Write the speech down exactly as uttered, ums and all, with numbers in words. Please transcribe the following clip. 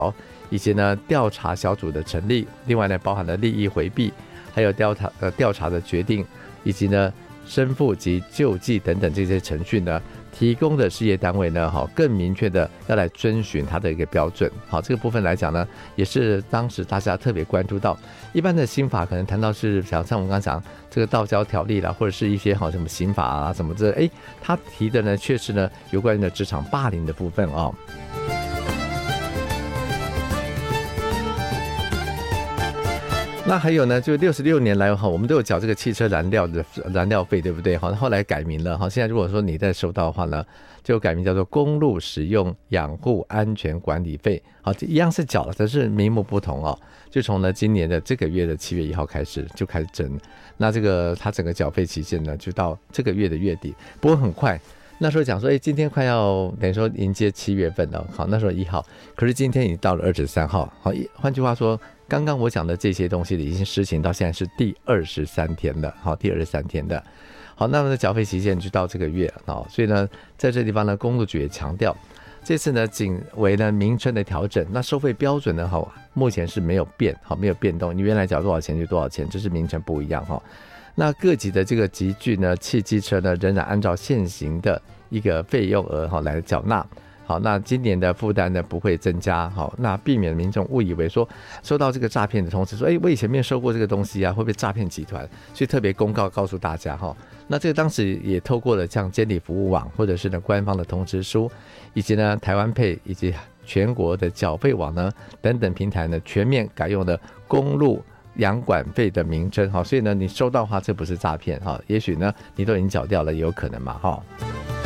以及呢调查小组的成立，另外呢包含了利益回避，还有调查呃调查的决定，以及呢申复及救济等等这些程序呢，提供的事业单位呢，好更明确的要来遵循它的一个标准。好，这个部分来讲呢，也是当时大家特别关注到。一般的刑法可能谈到是像像我们刚刚讲这个道交条例啦，或者是一些好什么刑法啊什么这，哎，他提的呢却是呢有关于的职场霸凌的部分哦。那还有呢，就六十六年来哈，我们都有缴这个汽车燃料的燃料费，对不对？好，后来改名了哈，现在如果说你在收到的话呢，就改名叫做公路使用养护安全管理费。好，一样是缴了，但是名目不同哦。就从呢今年的这个月的七月一号开始就开始征，那这个它整个缴费期限呢，就到这个月的月底。不过很快。那时候讲说，哎，今天快要等于说迎接七月份了，好，那时候一号，可是今天已经到了二十三号，好，换句话说，刚刚我讲的这些东西已经施行到现在是第二十三天了，好，第二十三天的，好，那么的缴费期限就到这个月，好，所以呢，在这地方呢，公路局也强调，这次呢，仅为呢名称的调整，那收费标准呢，好，目前是没有变，好，没有变动，你原来缴多少钱就多少钱，只是名称不一样哈。那各级的这个集聚呢，汽机车呢，仍然按照现行的一个费用额哈来缴纳。好，那今年的负担呢不会增加，好，那避免民众误以为说收到这个诈骗的通知说，哎，我以前没有收过这个东西啊，会不会诈骗集团？所以特别公告告诉大家哈。那这个当时也透过了像监理服务网或者是呢官方的通知书，以及呢台湾配以及全国的缴费网呢等等平台呢全面改用了公路养管费的名称，所以呢你收到的话这不是诈骗，也许呢你都已经缴掉了也有可能嘛。